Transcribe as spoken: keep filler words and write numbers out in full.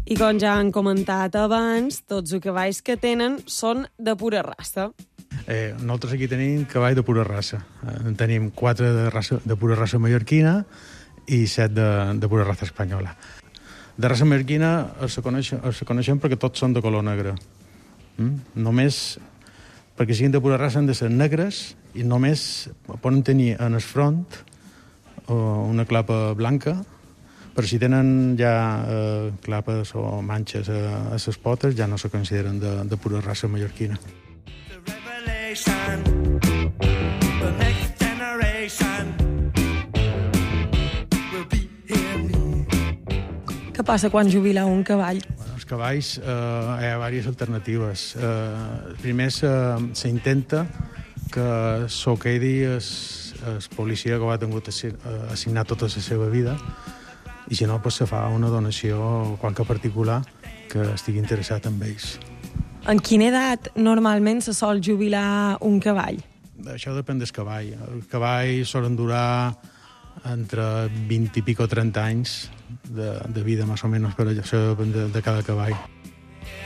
I com ja han comentat abans, tots els cavalls que tenen són de pura raça. Eh, nosaltres aquí tenim cavall de pura raça. Eh, tenim quatre de, raça, de pura raça mallorquina i set de, de pura raça espanyola. De raça mallorquina els coneixem, els coneixem perquè tots són de color negre. Mm? Només perquè siguin de pura raça han de ser negres i només poden tenir en el front una clapa blanca, però si tenen ja eh, clapes o manxes a, a les potes ja no se consideren de, de pura raça mallorquina. Què passa quan jubila un cavall? Bueno, els cavalls eh, hi ha diverses alternatives. Eh, primer s'intenta que s'ho quedi el, el policia que ho ha tingut assignat tota la seva vida i si no, pues, se fa una donació a qualque particular que estigui interessat en ells. En quina edat normalment se sol jubilar un cavall? Això depèn del cavall. Els cavalls solen durar entre vint i pico o trenta anys de, de vida, més o menys, però això depèn de, de cada cavall.